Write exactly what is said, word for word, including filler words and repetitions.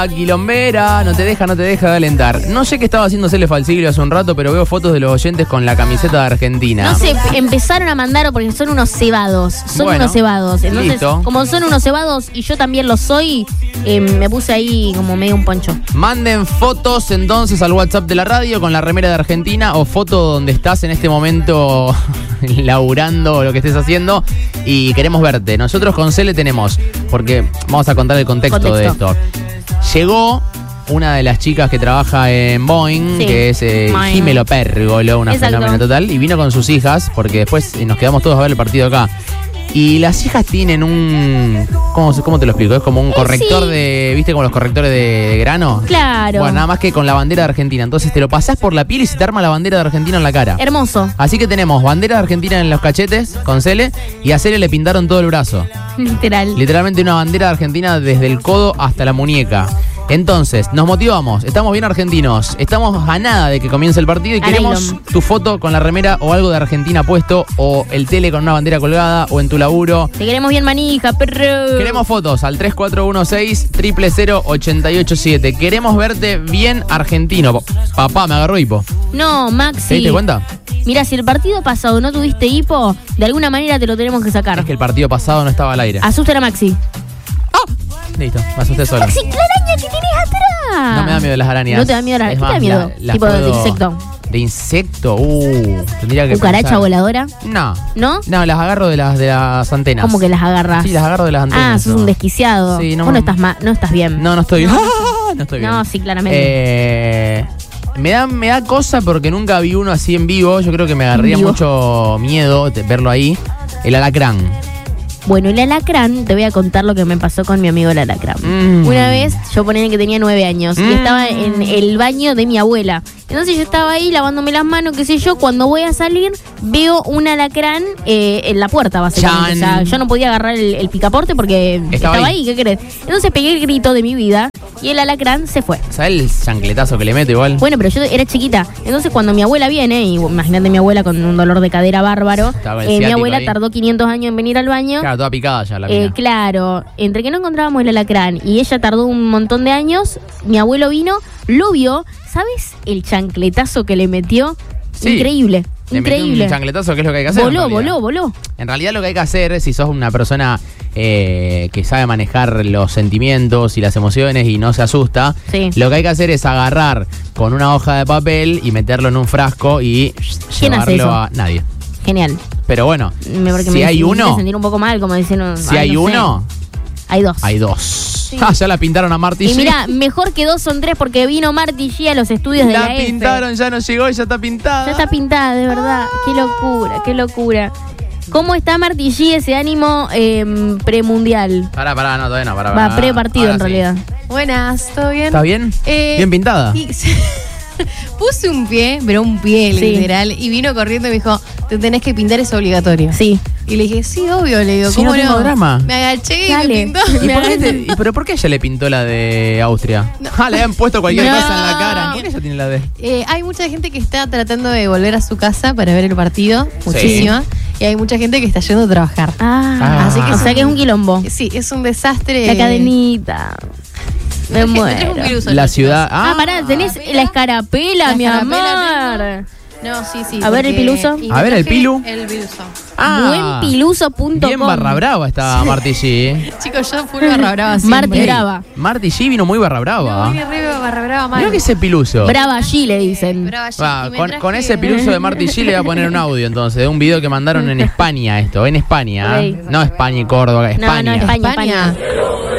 Quilombera, no te deja, no te deja de alentar. No sé qué estaba haciendo Cele Falsiglio hace un rato, pero veo fotos de los oyentes con la camiseta de Argentina. No sé, empezaron a mandar porque son unos cebados. Son Bueno, unos cebados. Entonces, listo. como son unos cebados y yo también lo soy, eh, me puse ahí como medio un poncho. Manden fotos entonces al WhatsApp de la radio con la remera de Argentina o foto donde estás en este momento laburando o lo que estés haciendo y queremos verte. Nosotros con Cele tenemos, porque vamos a contar el contexto, Contexto. de esto. Llegó una de las chicas que trabaja en Boeing, Sí. que es eh, Boeing. Jimelo Pérgolo, una Exacto. fenómeno total, y vino con sus hijas, porque después nos quedamos todos a ver el partido acá. Y las hijas tienen un... ¿Cómo, se- cómo te lo explico? Es como un Eh, corrector sí. de... ¿Viste como los correctores de, de grano? Claro. Bueno, nada más que con la bandera de Argentina. Entonces te lo pasás por la piel y se te arma la bandera de Argentina en la cara. Hermoso. Así que tenemos bandera de Argentina en los cachetes con Cele y a Cele le pintaron todo el brazo. Literal. Literalmente una bandera de Argentina desde el codo hasta la muñeca. Entonces, nos motivamos, estamos bien argentinos, estamos a nada de que comience el partido y A queremos nylon. tu foto con la remera o algo de Argentina puesto o el tele con una bandera colgada o en tu laburo. Te queremos bien manija, perro. Queremos fotos al tres cuatro uno seis, cero cero cero, ocho ocho siete. Queremos verte bien argentino. Papá, me agarró hipo. No, ¿Te Maxi. diste cuenta? Mira, si el partido pasado no tuviste hipo, de alguna manera te lo tenemos que sacar. Es que el partido pasado no estaba al aire. Asusten a Maxi. Listo, me asusté solo. Maxi, la araña que tienes atrás. No me da miedo las arañas. No te da miedo la Es ¿qué te más, da miedo? la- las Tipo de puedo- insecto. ¿De insecto? Uh, tendría que ¿Cucaracha pensar. voladora? No. ¿No? No, las agarro de las, de las antenas. ¿Cómo que las agarras? Sí, las agarro de las antenas. Ah, sos no. un desquiciado. Sí, no- Vos no estás, ma- no estás bien. No, no estoy bien. No estoy bien. No, sí, claramente. Eh, me da, me da cosa porque nunca vi uno así en vivo. Yo creo que me agarraría vivo. mucho miedo de verlo ahí. El alacrán. Bueno, el alacrán, te voy a contar lo que me pasó con mi amigo el alacrán. Mm. Una vez, yo ponía que tenía nueve años y Mm. estaba en el baño de mi abuela. Entonces yo estaba ahí lavándome las manos, qué sé yo. Cuando voy a salir, veo un alacrán eh, en la puerta, básicamente. Chan. O sea, yo no podía agarrar el, el picaporte porque Estaba estaba, ahí. ahí. ¿Qué querés? Entonces pegué el grito de mi vida y el alacrán se fue. ¿Sabes el chancletazo que le mete igual? Bueno, pero yo era chiquita. Entonces, cuando mi abuela viene, y imagínate mi abuela con un dolor de cadera bárbaro, Estaba el eh, mi ciático abuela ahí. tardó quinientos años en venir al baño. Claro, toda picada ya la Eh, mina. claro, entre que no encontrábamos el alacrán y ella tardó un montón de años, mi abuelo vino, lo vio. ¿Sabes el chancletazo que le metió? Sí. Increíble, Le metió increíble. un chancletazo, que es lo que hay que hacer. en Voló, realidad. voló, voló. En realidad lo que hay que hacer, si sos una persona eh, que sabe manejar los sentimientos y las emociones y no se asusta, Sí. lo que hay que hacer es agarrar con una hoja de papel y meterlo en un frasco y ¿Quién hace llevarlo eso? a nadie. Genial. Pero bueno, Me, porque si me, hay me uno, hice sentir un poco mal, como diciendo. si ay, hay no sé. uno, Hay dos. hay dos. Ah, ya la pintaron a Marty Y G. mira, mejor que dos son tres porque vino Marty G a los estudios de la, la F. pintaron, ya no llegó y ya está pintada. Ya está pintada, de verdad. Qué locura, qué locura. ¿Cómo está Marty G ese ánimo eh, premundial? Pará, pará, no, todavía no, pará, Va, pará. pre-partido Ahora en sí. realidad. Buenas, ¿todo bien? ¿Está bien? Eh, Bien pintada. y- Puse un pie, pero un pie Sí. literal, y vino corriendo y me dijo, te tenés que pintar, es obligatorio. Sí. Y le dije, sí, obvio, le digo, Sí, ¿cómo no tengo drama. Me agaché y Dale. me pintó. ¿Y Me por qué agaché. te- y ¿Pero por qué ella le pintó la de Austria? Ah, le habían puesto cualquier No. cosa en la cara. ¿Por qué ella tiene la de...? Eh, hay mucha gente que está tratando de volver a su casa para ver el partido, muchísima, y hay mucha gente que está yendo a trabajar. Ah, Ah. así que o sea que es un quilombo. Sí, es un desastre. La cadenita. Me Me traje- me traje un muero. virus, La chicos. ciudad... Ah, pará, tenés la escarapela, La mi escarapela amor. No, sí, sí. A ver, el porque- piluso. y A me ver, el traje pilu. El piluso. Ah, Buenpiluso punto com. bien barra brava está Marty G. ¿eh? Chicos, yo fui barra brava siempre. Marty Brava. Marty G vino muy barra brava. No, vine re barra brava mal. Mirá que ese piluso. Brava G le dicen. Brava allí. Va, Y me con, traje- con ese piluso de Marty G le voy a poner un audio entonces, de un video que mandaron en España esto, en España. ¿eh? Ok. No España y Córdoba, No, España. no, España, España. España.